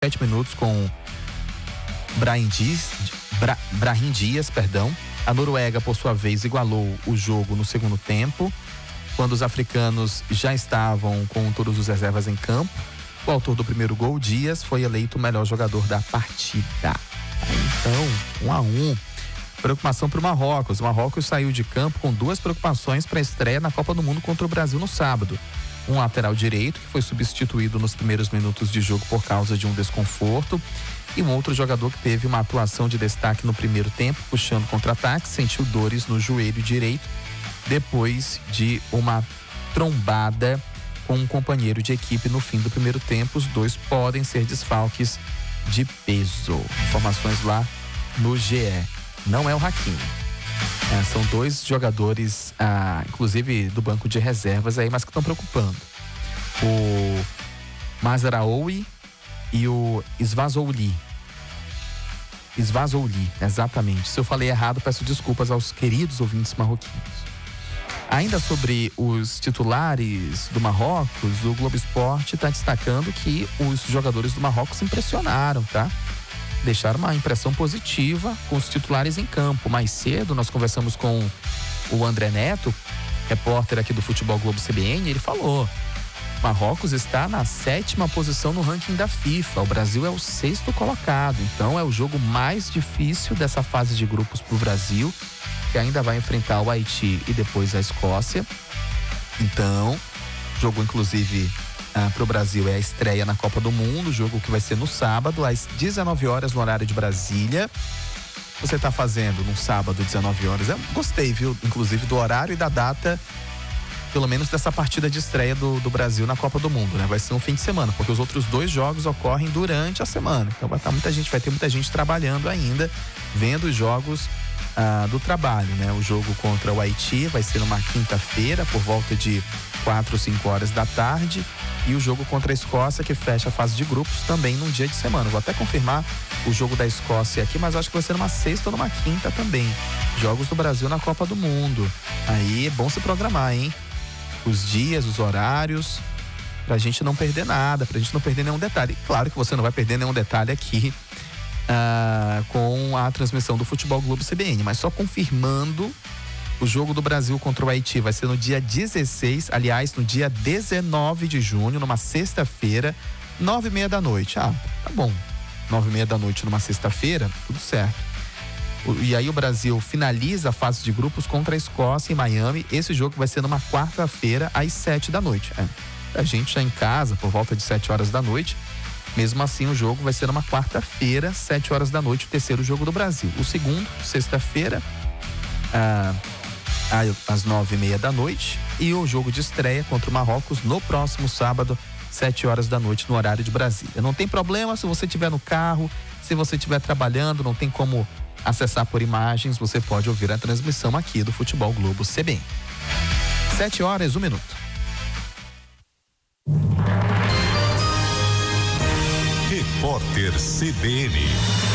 7 minutos com Brahim Dias. A Noruega, por sua vez, igualou o jogo no segundo tempo, quando os africanos já estavam com todos os reservas em campo. O autor do primeiro gol, Dias, foi eleito o melhor jogador da partida. Então, 1-1. Preocupação para o Marrocos. O Marrocos saiu de campo com 2 preocupações para a estreia na Copa do Mundo contra o Brasil no sábado. Um lateral direito, que foi substituído nos primeiros minutos de jogo por causa de um desconforto, e um outro jogador que teve uma atuação de destaque no primeiro tempo, puxando contra-ataque, sentiu dores no joelho direito depois de uma trombada com um companheiro de equipe no fim do primeiro tempo. Os 2 podem ser desfalques de peso. Informações lá no GE. Não é o Hakimi. São 2 jogadores, inclusive do banco de reservas aí, mas que estão preocupando. O Mazraoui e o Svazouli, exatamente. Se eu falei errado, peço desculpas aos queridos ouvintes marroquinos. Ainda sobre os titulares do Marrocos, o Globo Esporte está destacando que os jogadores do Marrocos se impressionaram, tá? Deixaram uma impressão positiva com os titulares em campo. Mais cedo nós conversamos com o André Neto, repórter aqui do Futebol Globo CBN, ele falou: Marrocos está na 7ª posição no ranking da FIFA, o Brasil é o 6º colocado, então é o jogo mais difícil dessa fase de grupos para o Brasil, que ainda vai enfrentar o Haiti e depois a Escócia. Então, jogo inclusive para o Brasil é a estreia na Copa do Mundo, jogo que vai ser no sábado às 19 horas no horário de Brasília. Você está fazendo no sábado 19 horas, eu gostei, viu, inclusive do horário e da data, pelo menos dessa partida de estreia do Brasil na Copa do Mundo, né? Vai ser um fim de semana, porque os outros 2 jogos ocorrem durante a semana. Então vai ter muita gente trabalhando ainda, vendo os jogos do trabalho, né? O jogo contra o Haiti vai ser numa quinta-feira, por volta de 4 ou 5 horas da tarde. E o jogo contra a Escócia, que fecha a fase de grupos, também num dia de semana. Vou até confirmar o jogo da Escócia aqui, mas acho que vai ser numa sexta ou numa quinta também. Jogos do Brasil na Copa do Mundo. Aí é bom se programar, hein? Os dias, os horários, pra gente não perder nada, pra gente não perder nenhum detalhe. Claro que você não vai perder nenhum detalhe aqui com a transmissão do Futebol Globo CBN, mas só confirmando, o jogo do Brasil contra o Haiti vai ser no dia 16, aliás, no dia 19 de junho, numa sexta-feira, 9h30 da noite. Tá bom, 9h30 da noite numa sexta-feira, tudo certo. E aí o Brasil finaliza a fase de grupos contra a Escócia em Miami. Esse jogo vai ser numa quarta-feira às 7 da noite. A gente já em casa por volta de 7 horas da noite. Mesmo assim, o jogo vai ser numa quarta-feira, 7 horas da noite, o terceiro jogo do Brasil. O segundo, sexta-feira, às 9h30 da noite. E o jogo de estreia contra o Marrocos no próximo sábado, 7 horas da noite, no horário de Brasília. Não tem problema se você estiver no carro, se você estiver trabalhando, não tem como acessar por imagens, você pode ouvir a transmissão aqui do Futebol Globo CBN. 7 horas, 1 minuto. Repórter CBN.